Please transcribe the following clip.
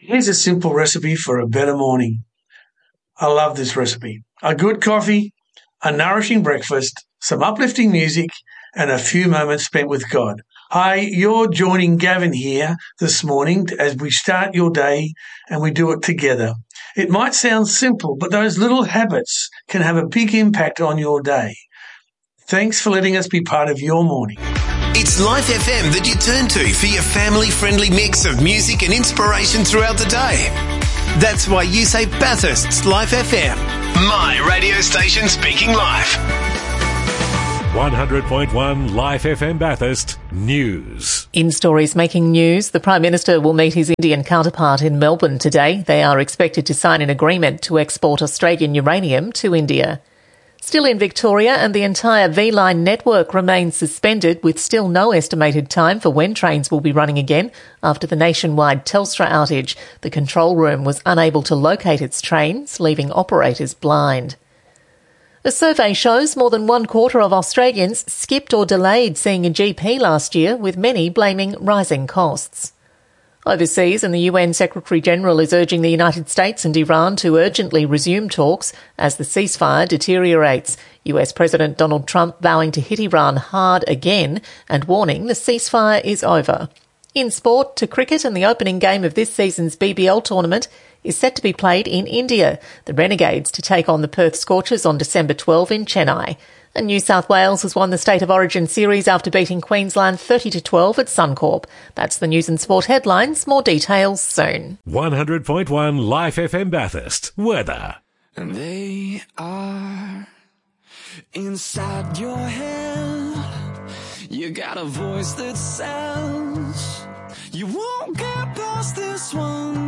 Here's a simple recipe for a better morning. I love this recipe. A good coffee, a nourishing breakfast, some uplifting music, and a few moments spent with God. Hi, you're joining Gavin here this morning as we start your day and we do it together. It might sound simple, but those little habits can have a big impact on your day. Thanks for letting us be part of your morning. It's Life FM that you turn to for your family-friendly mix of music and inspiration throughout the day. That's why you say Bathurst's Life FM. My radio station speaking life. 100.1 Life FM Bathurst News. In stories making news, the Prime Minister will meet his Indian counterpart in Melbourne today. They are expected to sign an agreement to export Australian uranium to India. Still in Victoria, and the entire V-Line network remains suspended with still no estimated time for when trains will be running again after the nationwide Telstra outage. The control room was unable to locate its trains, leaving operators blind. A survey shows more than 1/4 of Australians skipped or delayed seeing a GP last year, with many blaming rising costs. Overseas, and the UN Secretary-General is urging the United States and Iran to urgently resume talks as the ceasefire deteriorates. US President Donald Trump vowing to hit Iran hard again and warning the ceasefire is over. In sport, to cricket, and the opening game of this season's BBL tournament is set to be played in India. The Renegades to take on the Perth Scorchers on December 12 in Chennai. And New South Wales has won the State of Origin series after beating Queensland 30-12 at Suncorp. That's the news and sport headlines. More details soon. 100.1 Life FM Bathurst. Weather. And they are inside your head. You got a voice that sounds. You won't get past this one.